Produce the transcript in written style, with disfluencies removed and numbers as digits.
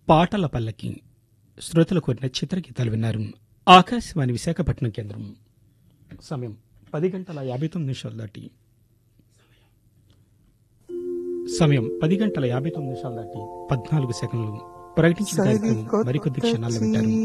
పాటల పల్లకి శ్రోతలు కోరిన చిత్రగీతాలు విన్నారు. ఆకాశవాణి విశాఖపట్నం కేంద్రం. సమయం 10:59 దాటి సమయం 10:59 దాటి 14 సెకండ్లు. ప్రకటించిన కార్యక్రమం మరికొద్ది క్షణాల్లో వింటారు.